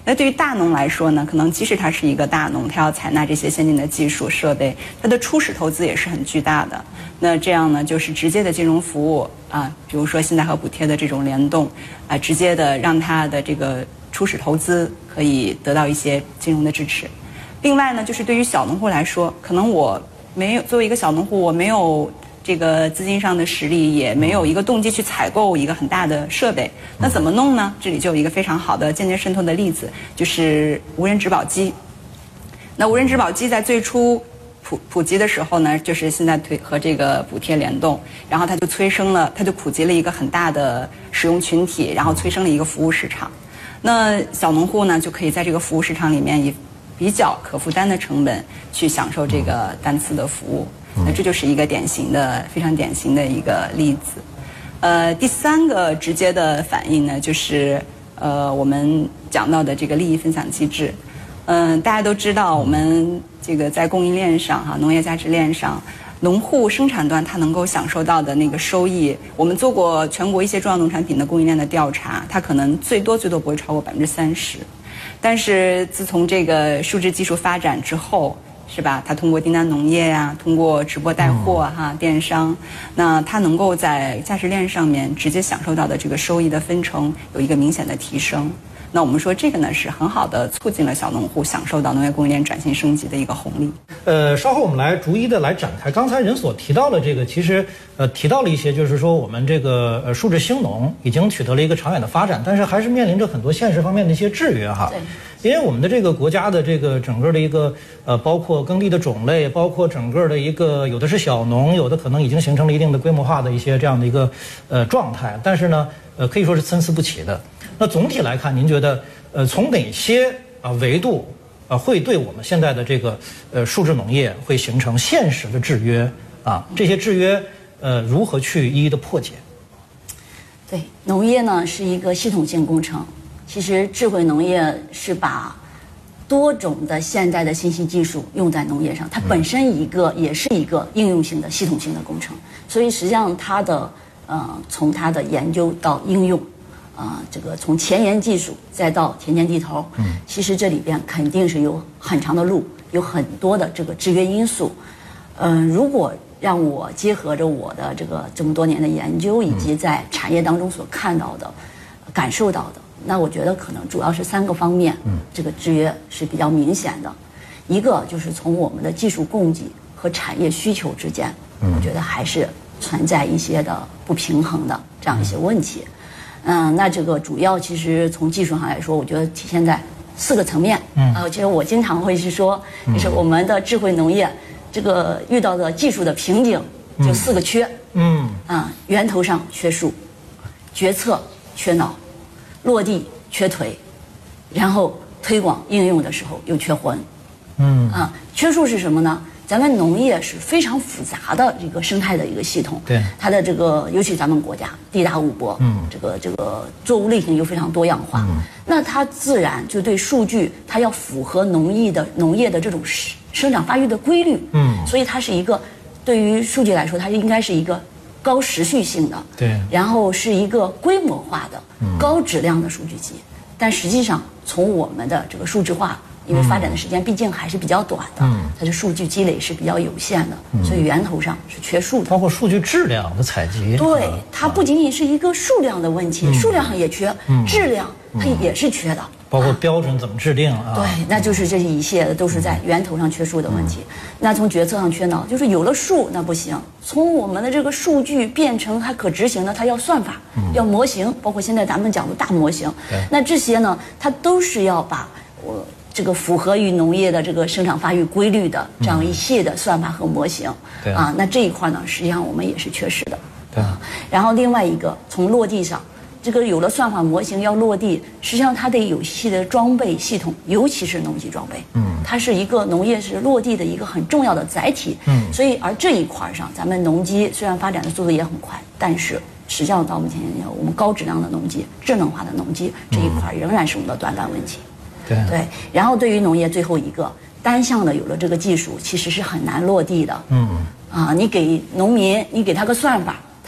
那对于大农来说呢，可能即使它是一个大农，它要采纳这些先进的技术设备，它的初始投资也是很巨大的。那这样呢，就是直接的金融服务比如说信贷和补贴的这种联动直接的让它的这个初始投资可以得到一些金融的支持。另外呢，就是对于小农户来说，可能我没有作为一个小农户，我没有这个资金上的实力，也没有一个动机去采购一个很大的设备，那怎么弄呢？这里就有一个非常好的间接渗透的例子，就是无人植保机。那无人植保机在最初普及的时候呢，就是现在和这个补贴联动，然后它就普及了一个很大的使用群体，然后催生了一个服务市场。那小农户呢，就可以在这个服务市场里面以比较可负担的成本去享受这个单次的服务。那这就是一个非常典型的一个例子。第三个直接的反应呢，就是我们讲到的这个利益分享机制。大家都知道，我们这个在供应链上农业价值链上，农户生产端他能够享受到的那个收益，我们做过全国一些重要农产品的供应链的调查，它可能最多不会超过30%。但是自从这个数字技术发展之后，是吧？它通过订单农业通过直播带货电商，那它能够在价值链上面直接享受到的这个收益的分成有一个明显的提升。那我们说这个呢是很好的促进了小农户享受到农业供应链转型升级的一个红利。 稍后我们来逐一的来展开。刚才任所提到了这个，其实提到了一些，就是说我们这个数字兴农已经取得了一个长远的发展，但是还是面临着很多现实方面的一些制约哈。因为我们的这个国家的这个整个的一个包括耕地的种类，包括整个的一个有的是小农，有的可能已经形成了一定的规模化的一些这样的一个状态，但是呢可以说是参差不齐的。那总体来看，您觉得从哪些维度会对我们现在的这个数字农业会形成现实的制约这些制约如何去一一的破解？ 对，农业呢是一个系统性工程。其实智慧农业是把多种的现代的信息技术用在农业上，它本身也是一个应用性的系统性的工程。所以实际上它的从它的研究到应用这个从前沿技术再到田间地头，其实这里边肯定是有很长的路，有很多的这个制约因素。如果让我结合着我的这么多年的研究，以及在产业当中所看到的、感受到的，那我觉得可能主要是3个方面，这个制约是比较明显的。一个就是从我们的技术供给和产业需求之间，我觉得还是存在一些的不平衡的这样一些问题。那这个主要其实从技术上来说，我觉得体现在4个层面。其实我经常会是说，就是我们的智慧农业这个遇到的技术的瓶颈就4个缺。源头上缺树，决策缺脑，落地缺腿，然后推广应用的时候又缺魂。缺树是什么呢？咱们农业是非常复杂的这个生态的一个系统， 对它的这个，尤其咱们国家地大物博，这个作物类型又非常多样化，那它自然就对数据，它要符合农业的这种生长发育的规律，所以它是一个对于数据来说，它应该是一个高时序性的， 对， 然后是一个规模化的、高质量的数据集，但实际上从我们的这个数字化。因为发展的时间毕竟还是比较短的，它的数据积累是比较有限的，所以源头上是缺数的。 包括数据质量的采集， 对，它不仅仅是一个数量的问题，数量上也缺，质量它也是缺的。 包括标准怎么制定对，那就是这一系列都是在源头上缺数的问题。那从决策上缺脑，就是有了数那不行，从我们的这个数据变成它可执行的，它要算法，要模型，包括现在咱们讲的大模型。那这些呢，它都是要把这个符合于农业的这个生长发育规律的这样一系列的算法和模型，那这一块呢，实际上我们也是缺失的。然后另外一个从落地上，这个有了算法模型要落地，实际上它得有系列的装备系统，尤其是农机装备，它是一个农业是落地的一个很重要的载体。所以而这一块上，咱们农机虽然发展的速度也很快，但是实际上到目前我们高质量的农机、智能化的农机这一块仍然是我们的短板问题。对，然后对于农业最后一个单向的有了这个技术，其实是很难落地的。你给农民，你给他个算法，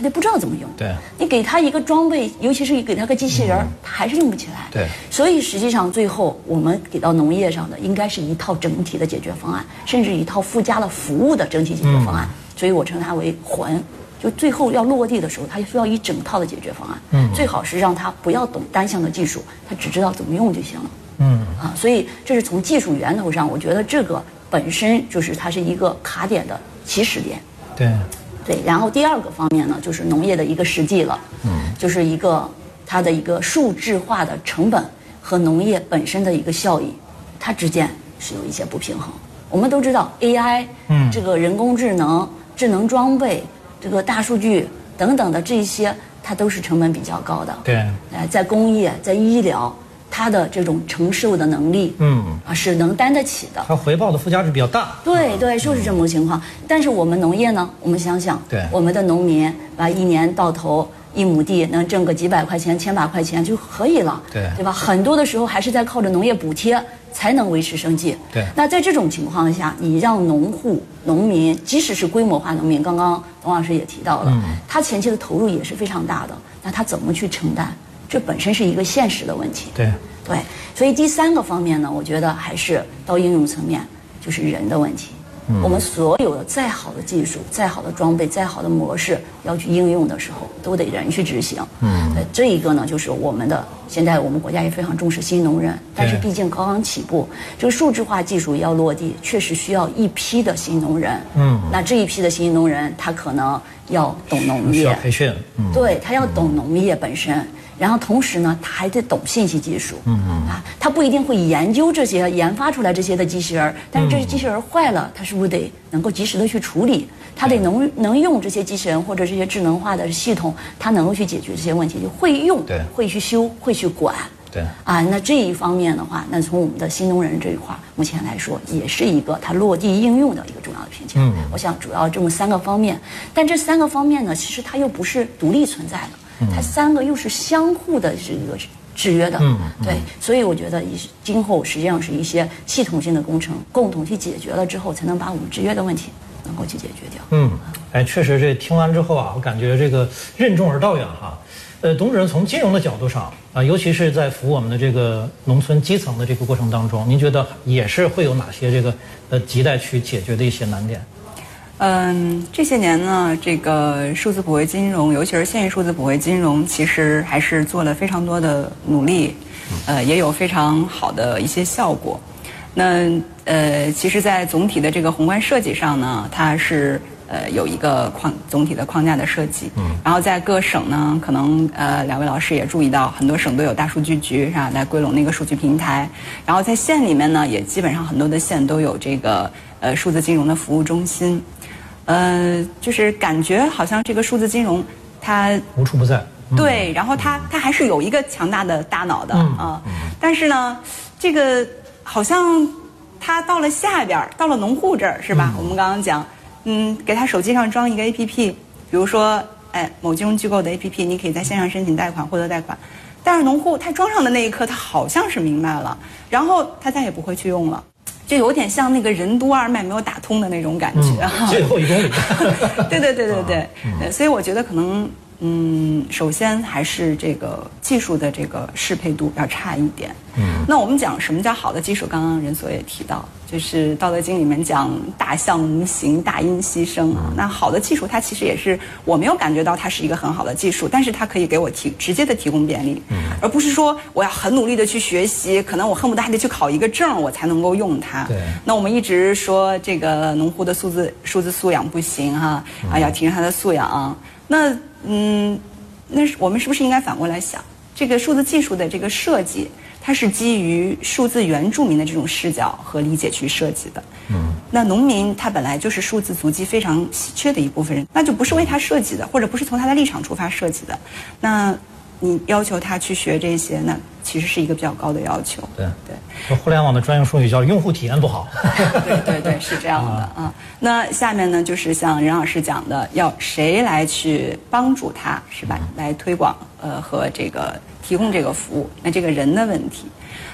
他就不知道怎么用。 对， 你给他一个装备，尤其是给他个机器人，他还是用不起来。 对， 所以实际上最后我们给到农业上的应该是一套整体的解决方案，甚至一套附加了服务的整体解决方案。所以我称它为魂。就最后要落地的时候，它需要一整套的解决方案。最好是让他不要懂单项的技术，他只知道怎么用就行了。所以这是从技术源头上，我觉得这个本身就是它是一个卡点的起始点。对，然后第二个方面呢，就是农业的一个实际了。就是一个它的一个数字化的成本和农业本身的一个效益，它之间是有一些不平衡。我们都知道 AI，这个人工智能、智能装备。这个大数据等等的这些，它都是成本比较高的。 对， 在工业、在医疗，它的这种承受的能力，是能担得起的。 它回报的附加值比较大。 对，就是这么个情况。但是我们农业呢，我们想想，我们的农民一年到头1亩地能挣个几百块钱、千把块钱就可以了，对吧？很多的时候还是在靠着农业补贴才能维持生计。 对， 那在这种情况下，你让农户、农民，即使是规模化农民，刚刚董老师也提到了，他前期的投入也是非常大的，那他怎么去承担？这本身是一个现实的问题。 对， 所以第三个方面呢，我觉得还是到应用层面，就是人的问题。我们所有的再好的技术、再好的装备、再好的模式，要去应用的时候，都得人去执行。这一个呢，就是现在我们国家也非常重视新农人，但是毕竟刚刚起步，这个数字化技术要落地，确实需要一批的新农人。那这一批的新农人，他可能要懂农业， 需要培训。 对，他要懂农业本身。然后同时呢，他还得懂信息技术。他不一定会研究这些、研发出来这些的机器人，但是这些机器人坏了，他是不是得能够及时的去处理？他得能用这些机器人或者这些智能化的系统，他能够去解决这些问题，就会用，会去修，会去管。那这一方面的话，那从我们的新农人这一块，目前来说也是一个它落地应用的一个重要的瓶颈。我想主要这么3个方面，但这3个方面呢，其实它又不是独立存在的，它3个又是相互的这个制约的。对，所以我觉得今后实际上是一些系统性的工程共同去解决了之后，才能把我们制约的问题能够去解决掉。 确实这听完之后啊，我感觉这个任重而道远哈。董主任从金融的角度上啊，尤其是在服务我们的这个农村基层的这个过程当中，您觉得也是会有哪些这个亟待去解决的一些难点？ 这些年呢，这个数字普惠金融，尤其是县域数字普惠金融，其实还是做了非常多的努力，也有非常好的一些效果。那其实，在总体的这个宏观设计上呢，它是有一个总体的框架的设计。然后在各省呢，可能2位老师也注意到，很多省都有大数据局是吧，来归拢那个数据平台。然后在县里面呢，也基本上很多的县都有这个数字金融的服务中心。就是感觉好像这个数字金融它无处不在。 对，然后它还是有一个强大的大脑的但是呢，这个好像它到了下边，到了农户这儿是吧？我们刚刚讲，给他手机上装一个 APP， 比如说，某金融机构的 APP， 你可以在线上申请贷款，获得贷款。但是农户他装上的那一刻，他好像是明白了，然后他再也不会去用了，就有点像那个任督二脉没有打通的那种感觉。 最后1公里。 对，所以我觉得可能。首先还是这个技术的这个适配度要差一点。那我们讲什么叫好的技术？刚刚任所也提到，就是《道德经》里面讲大象无形，大音希声啊。那好的技术，它其实也是我没有感觉到它是一个很好的技术，但是它可以给我直接的提供便利，而不是说我要很努力的去学习，可能我恨不得还得去考一个证我才能够用它。那我们一直说这个农户的数字素养不行要提升他的素养。那我们是不是应该反过来想，这个数字技术的这个设计，它是基于数字原住民的这种视角和理解去设计的。那农民他本来就是数字足迹非常稀缺的一部分人，那就不是为他设计的，或者不是从他的立场出发设计的。那你要求他去学这些，那其实是一个比较高的要求。 对，互联网的专用术语叫用户体验不好。 对，是这样的啊。那下面呢，就是像任老师讲的，要谁来去帮助他，是吧？来推广和这个提供这个服务，那这个人的问题。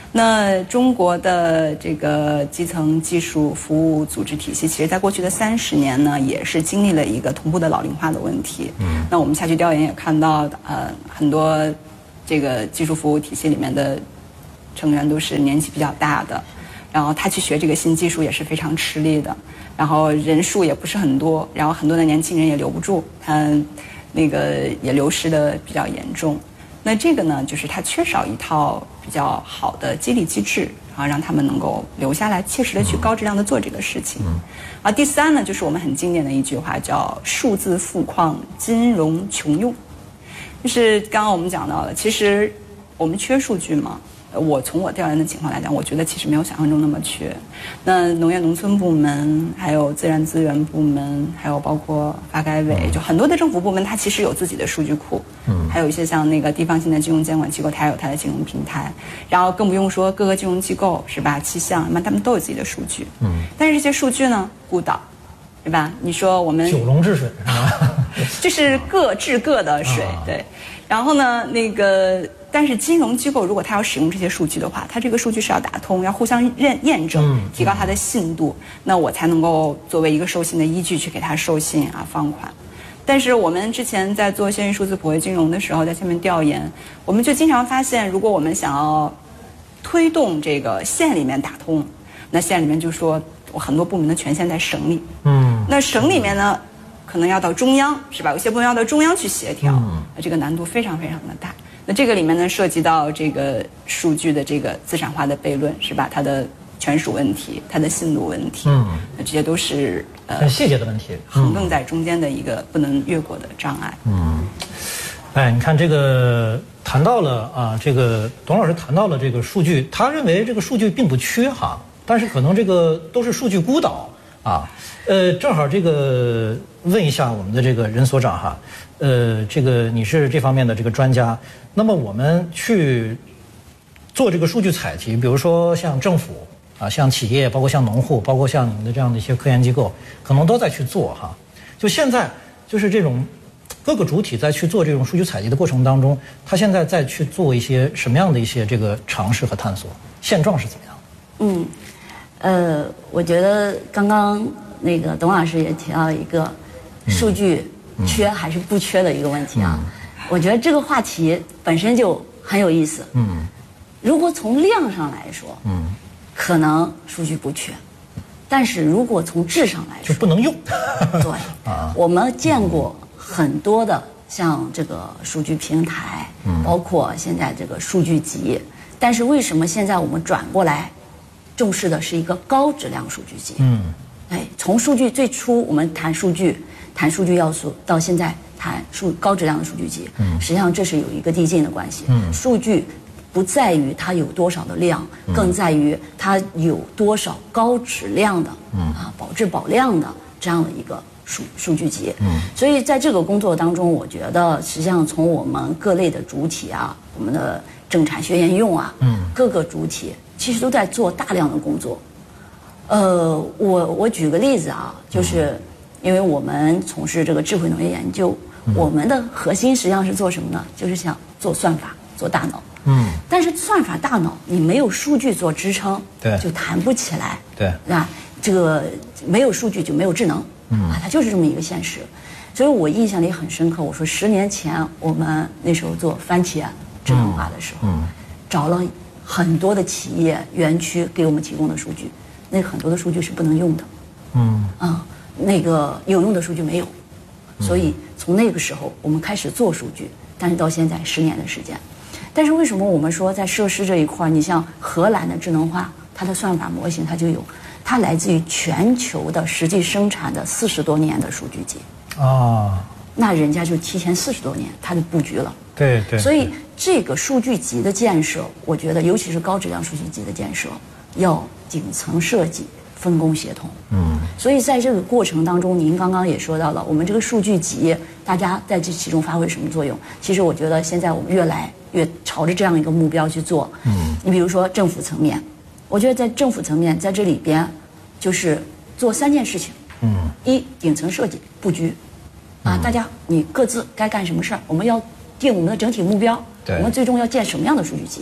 那中国的这个基层技术服务组织体系，其实在过去的30年呢，也是经历了一个同步的老龄化的问题。那我们下去调研也看到，很多这个技术服务体系里面的成员都是年纪比较大的，然后他去学这个新技术也是非常吃力的，然后人数也不是很多，然后很多的年轻人也留不住，他那个也流失的比较严重。那这个呢，就是它缺少一套比较好的激励机制，然后让他们能够留下来，切实的去高质量的做这个事情。第三呢，就是我们很经典的一句话，叫"数字富矿，金融穷用"。就是刚刚我们讲到了，其实我们缺数据吗？我从我调研的情况来讲，我觉得其实没有想象中那么缺。那农业农村部门，还有自然资源部门，还有包括发改委，就很多的政府部门，它其实有自己的数据库。还有一些像那个地方性的金融监管机构，它有它的金融平台。然后更不用说各个金融机构，是吧？气象，他们都有自己的数据。但是这些数据呢，孤岛，对吧？你说我们九龙治水是吧？ 就是各治各的水，对。然后呢，但是金融机构如果它要使用这些数据的话，它这个数据是要打通，要互相验证，提高它的信度，那我才能够作为一个授信的依据去给它授信放款。但是我们之前在做县域数字普惠金融的时候，在下面调研，我们就经常发现，如果我们想要推动这个县里面打通，那县里面就说我很多部门的权限在省里，那省里面呢，可能要到中央，是吧？有些部门要到中央去协调，那这个难度非常非常的大。那这个里面呢，涉及到这个数据的这个资产化的悖论，是吧？它的权属问题，它的信度问题，那这些都是很细节的问题， 横亘在中间的一个不能越过的障碍。 你看这个谈到了这个董老师谈到了这个数据，他认为这个数据并不缺哈，但是可能这个都是数据孤岛啊。正好这个问一下我们的这个任所长哈，这个你是这方面的这个专家，那么我们去做这个数据采集，比如说像政府像企业，包括像农户，包括像你们的这样的一些科研机构，可能都在去做哈。就现在就是这种各个主体在去做这种数据采集的过程当中，他现在在去做一些什么样的一些这个尝试和探索，现状是怎么样？ 我觉得刚刚那个董老师也提到一个数据缺还是不缺的一个问题啊。我觉得这个话题本身就很有意思。如果从量上来说，可能数据不缺，但是如果从质上来说， 就不能用。 对，我们见过很多的像这个数据平台，包括现在这个数据集，但是为什么现在我们转过来重视的是一个高质量数据集？从数据最初我们谈数据要素，到现在谈高质量的数据集，实际上这是有一个递进的关系。数据不在于它有多少的量，更在于它有多少高质量的保质保量的这样的一个数据集。所以在这个工作当中，我觉得实际上从我们各类的主体我们的政产学研用各个主体其实都在做大量的工作。我举个例子就是因为我们从事这个智慧农业研究，我们的核心实际上是做什么呢？就是想做算法，做大脑。但是算法大脑你没有数据做支撑，就谈不起来。对吧？这个没有数据就没有智能，它就是这么一个现实。所以我印象里很深刻，我说10年前我们那时候做番茄智能化的时候，找了很多的企业园区给我们提供的数据，那很多的数据是不能用的，那个有用的数据没有，所以从那个时候我们开始做数据，但是到现在10年的时间。但是为什么我们说在设施这一块，你像荷兰的智能化，它的算法模型它就有，它来自于全球的实际生产的40多年的数据集那人家就提前40多年它就布局了。 对， 所以这个数据集的建设，我觉得尤其是高质量数据集的建设，要顶层设计，分工协同。所以在这个过程当中，您刚刚也说到了，我们这个数据集大家在这其中发挥什么作用？其实我觉得现在我们越来越朝着这样一个目标去做。你比如说政府层面，我觉得在政府层面在这里边就是做3件事情。一，顶层设计布局大家你各自该干什么事儿，我们要定我们的整体目标，我们最终要建什么样的数据集。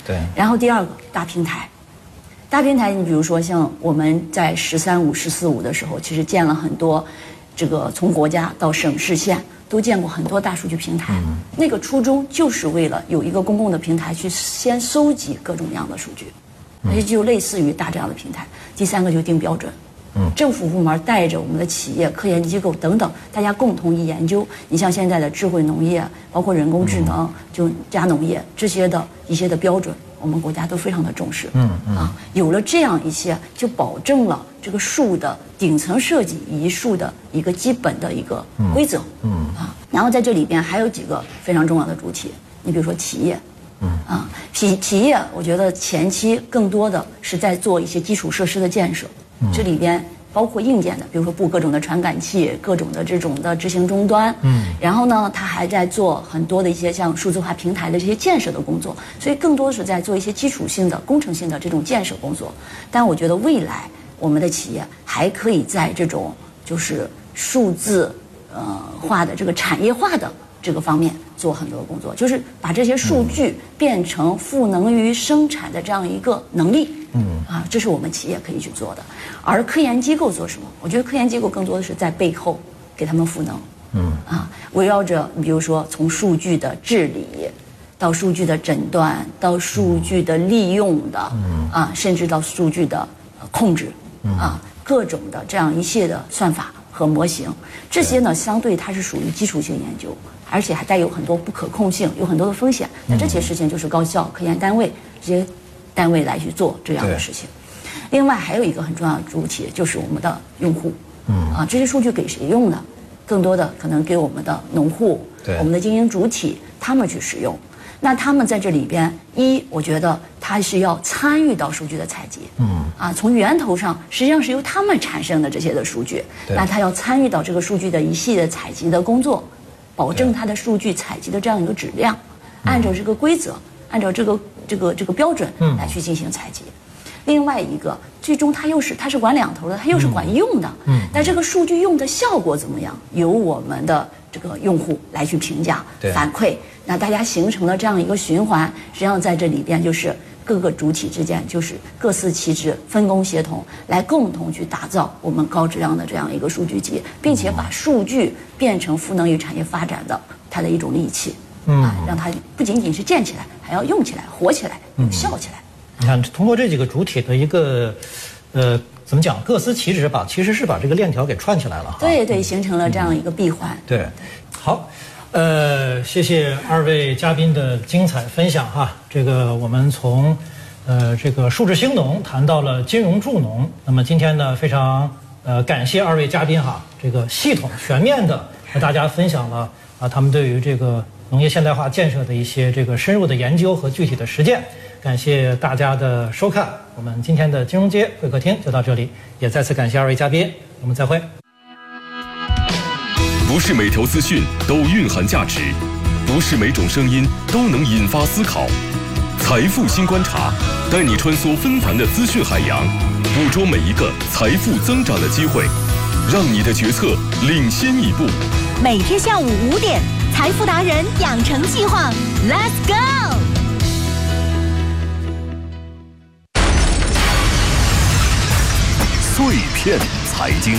对。 然后第二个大平台，大平台，你比如说像我们在“13+5”、“14+5”的时候，其实建了很多，这个从国家到省市县都建过很多大数据平台。那个初衷就是为了有一个公共的平台去先搜集各种各样的数据，那就类似于大这样的平台。第三个就定标准。政府部门带着我们的企业、科研机构等等，大家共同研究。你像现在的智慧农业，包括人工智能、就加农业这些的一些的标准，我们国家都非常的重视。有了这样一些，就保证了这个树的顶层设计移树的一个基本的一个规则。然后在这里边还有几个非常重要的主体，你比如说企业。企业，我觉得前期更多的是在做一些基础设施的建设。这里边包括硬件的，比如说布各种的传感器、各种的这种的执行终端。然后呢，它还在做很多的一些像数字化平台的这些建设的工作，所以更多是在做一些基础性的、工程性的这种建设工作。但我觉得未来我们的企业还可以在这种就是数字化的这个产业化的这个方面做很多的工作，就是把这些数据变成赋能于生产的这样一个能力。这是我们企业可以去做的。而科研机构做什么？我觉得科研机构更多的是在背后给他们赋能。围绕着比如说从数据的治理到数据的诊断，到数据的利用的甚至到数据的控制各种的这样一系列的算法和模型，这些呢相对它是属于基础性研究，而且还带有很多不可控性，有很多的风险。那这些事情就是高校、科研单位这些单位来去做这样的事情。另外还有一个很重要的主体就是我们的用户。这些数据给谁用呢？更多的可能给我们的农户、我们的经营主体他们去使用。那他们在这里边，我觉得他是要参与到数据的采集。从源头上实际上是由他们产生的这些的数据，那他要参与到这个数据的一系列采集的工作，保证他的数据采集的这样一个质量，按照这个规则，按照这个标准来去进行采集。另外一个，最终它是管两头的，它又是管用的。但这个数据用的效果怎么样，由我们的这个用户来去评价、反馈。那大家形成了这样一个循环，实际上在这里边就是各个主体之间就是各司其职、分工协同，来共同去打造我们高质量的这样一个数据集，并且把数据变成赋能于产业发展的它的一种利器。让它不仅仅是建起来，还要用起来、活起来、有效起来。 你看，通过这几个主体的一个怎么讲，各司其职吧，其实是把这个链条给串起来了。 对，形成了这样一个闭环。 对，好，谢谢二位嘉宾的精彩分享哈。这个我们从这个数字兴农谈到了金融助农，那么今天呢，非常感谢二位嘉宾哈，这个系统全面的和大家分享了他们对于这个农业现代化建设的一些这个深入的研究和具体的实践。感谢大家的收看，我们今天的金融街会客厅就到这里，也再次感谢二位嘉宾，我们再会。 不是每条资讯都蕴含价值，不是每种声音都能引发思考。财富新观察，带你穿梭纷繁的资讯海洋，捕捉每一个财富增长的机会，让你的决策领先一步。 每天下午5点，财富达人养成计划 ，Let's go！ 碎片财经，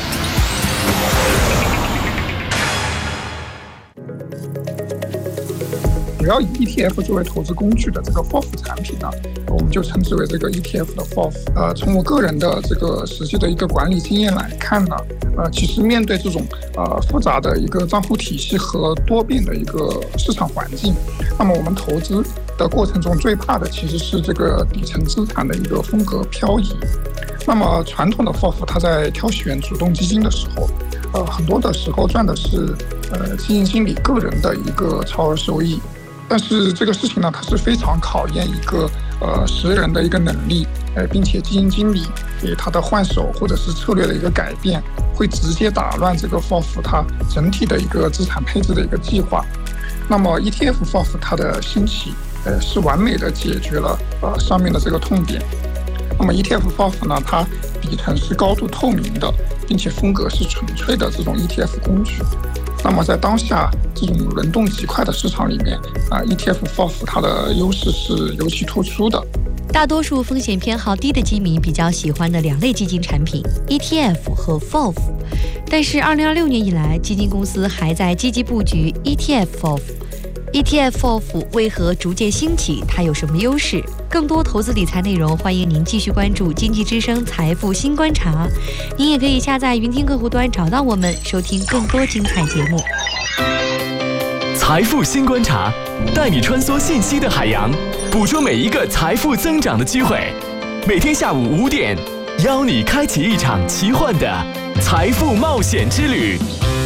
主要以 ETF 作为投资工具的这个 FOF 产品呢，我们就称之为这个 ETF 的 FOF。从我个人的这个实际的一个管理经验来看呢，其实面对这种复杂的一个账户体系和多变的一个市场环境，那么我们投资的过程中最怕的其实是这个底层资产的一个风格漂移。那么传统的 FOF 它在挑选主动基金的时候，很多的时候赚的是基金经理个人的一个超额收益。但是这个事情呢，它是非常考验一个识人的一个能力，并且基金经理他的换手或者是策略的一个改变，会直接打乱这个 FOF 它整体的一个资产配置的一个计划。那么 ETF FOF 它的兴起，是完美的解决了上面的这个痛点。那么 ETF FOF 呢，它底层是高度透明的， 并且风格是纯粹的这种 ETF 工具。那么在当下这种轮动极快的市场里面ETF FOF 它的优势是尤其突出的。 大多数风险偏好低的基民比较喜欢的2类基金产品 ETF 和 FOF， 但是2026年以来，基金公司还在积极布局 ETF FOF。ETF FOF 为何逐渐兴起？它有什么优势？更多投资理财内容，欢迎您继续关注经济之声财富新观察。您也可以下载云听客户端找到我们，收听更多精彩节目。 财富新观察，带你穿梭信息的海洋，捕捉每一个财富增长的机会。每天下午5点，邀你开启一场奇幻的财富冒险之旅。